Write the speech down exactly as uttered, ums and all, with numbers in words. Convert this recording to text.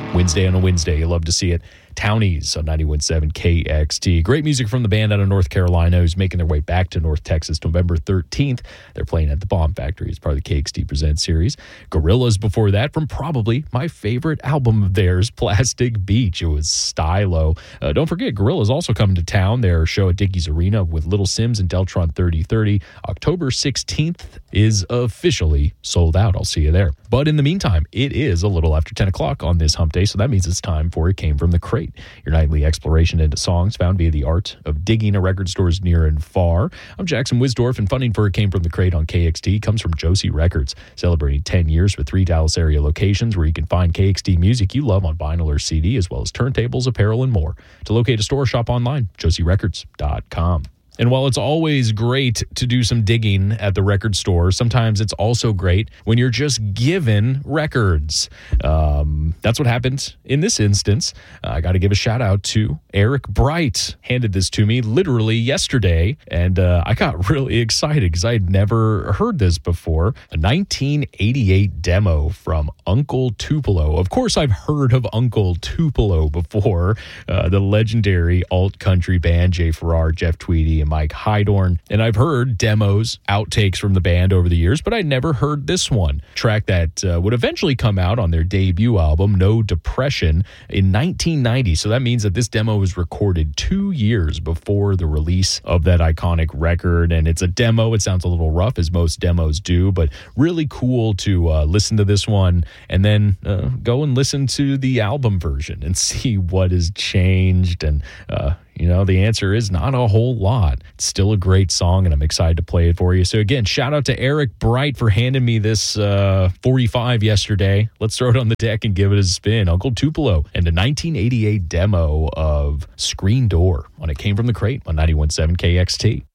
Wednesday on a Wednesday. You love to see it. Townies on ninety-one point seven K X T. Great music from the band out of North Carolina who's making their way back to North Texas November thirteenth. They're playing at the Bomb Factory as part of the K X T Presents series. Gorillaz before that from probably my favorite album of theirs, Plastic Beach. It was Stylo. Uh, don't forget, Gorillaz also coming to town. Their show at Dickies Arena with Little Sims and Deltron thirty thirty. October sixteenth is officially sold out. I'll see you there. But in the meantime, it is a little after ten o'clock on this hump day, so that means it's time for It Came From the Crate, your nightly exploration into songs found via the art of digging a record stores near and far. I'm Jackson Wisdorf, and funding for It Came From the Crate on K X T comes from Josie Records, celebrating ten years with three Dallas area locations where you can find K X T music you love on vinyl or C D, as well as turntables, apparel, and more. To locate a store, shop online, josie records dot com. And while it's always great to do some digging at the record store, sometimes it's also great when you're just given records. Um, that's what happened in this instance. Uh, I got to give a shout out to Eric Bright. Handed this to me literally yesterday, and uh, I got really excited because I had never heard this before. A nineteen eighty-eight demo from Uncle Tupelo. Of course, I've heard of Uncle Tupelo before. Uh, the legendary alt-country band, Jay Farrar, Jeff Tweedy, and Mike Hydorn. And I've heard demos, outtakes from the band over the years, but I never heard this one. Track that uh, would eventually come out on their debut album, No Depression, in nineteen ninety. So that means that this demo was recorded two years before the release of that iconic record. And it's a demo. It sounds a little rough, as most demos do, but really cool to uh, listen to this one and then uh, go and listen to the album version and see what has changed. And, uh, you know, the answer is not a whole lot. It's still a great song, and I'm excited to play it for you. So again, shout out to Eric Bright for handing me this uh, forty-five yesterday. Let's throw it on the deck and give it a spin. Uncle Tupelo and a nineteen eighty-eight demo of Screen Door on It Came From the Crate on ninety-one point seven K X T.